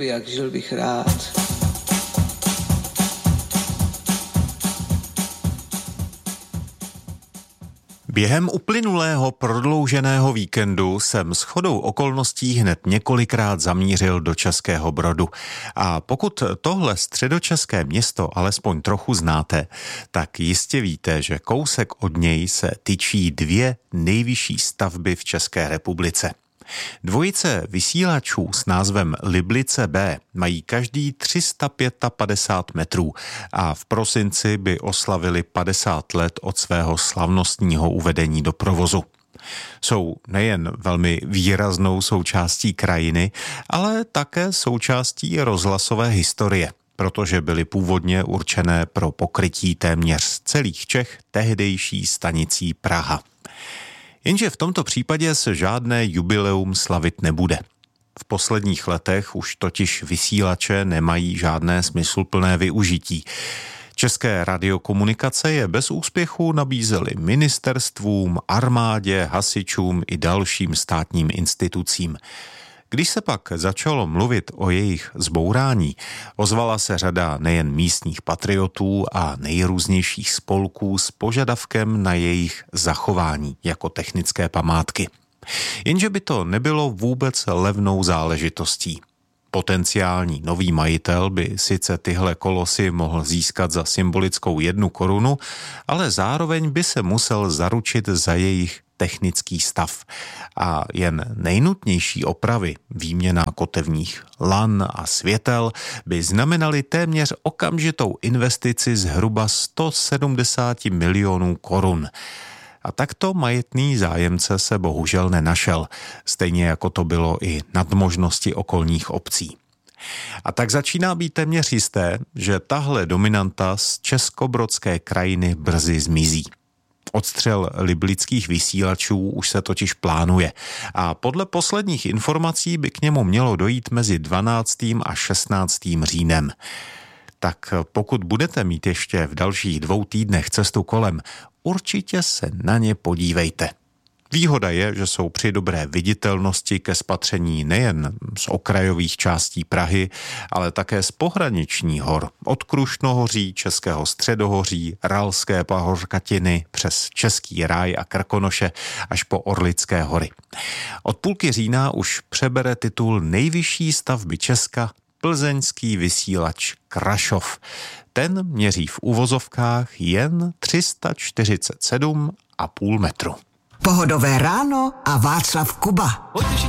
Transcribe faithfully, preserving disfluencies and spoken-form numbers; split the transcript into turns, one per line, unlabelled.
by jak žil bych rád.
Během uplynulého prodlouženého víkendu jsem shodou okolností hned několikrát zamířil do Českého Brodu. A pokud tohle středočeské město alespoň trochu znáte, tak jistě víte, že kousek od něj se tyčí dvě nejvyšší stavby v České republice. Dvojice vysílačů s názvem Liblice B mají každý tři sta padesát pět metrů a v prosinci by oslavili padesát let od svého slavnostního uvedení do provozu. Jsou nejen velmi výraznou součástí krajiny, ale také součástí rozhlasové historie, protože byly původně určené pro pokrytí téměř celých Čech tehdejší stanicí Praha. Jenže v tomto případě se žádné jubileum slavit nebude. V posledních letech už totiž vysílače nemají žádné smysluplné využití. České radiokomunikace je bez úspěchu nabízely ministerstvům, armádě, hasičům i dalším státním institucím. Když se pak začalo mluvit o jejich zbourání, ozvala se řada nejen místních patriotů a nejrůznějších spolků s požadavkem na jejich zachování jako technické památky. Jenže by to nebylo vůbec levnou záležitostí. Potenciální nový majitel by sice tyhle kolosy mohl získat za symbolickou jednu korunu, ale zároveň by se musel zaručit za jejich technický stav. A jen nejnutnější opravy, výměna kotevních lan a světel, by znamenaly téměř okamžitou investici zhruba sto sedmdesát milionů korun. A takto majetný zájemce se bohužel nenašel, stejně jako to bylo i nad možnosti okolních obcí. A tak začíná být téměř jisté, že tahle dominanta z českobrodské krajiny brzy zmizí. Odstřel liblických vysílačů už se totiž plánuje a podle posledních informací by k němu mělo dojít mezi dvanáctým a šestnáctým říjnem. Tak pokud budete mít ještě v dalších dvou týdnech cestu kolem, určitě se na ně podívejte. Výhoda je, že jsou při dobré viditelnosti ke spatření nejen z okrajových částí Prahy, ale také z pohraniční hor, od Krušnohoří, Českého středohoří, Ralské pahorkatiny přes Český ráj a Krkonoše až po Orlické hory. Od půlky října už přebere titul nejvyšší stavby Česka plzeňský vysílač Krašov. Ten měří v uvozovkách jen tři sta čtyřicet sedm a půl metru.
Pohodové ráno a Václav Kuba.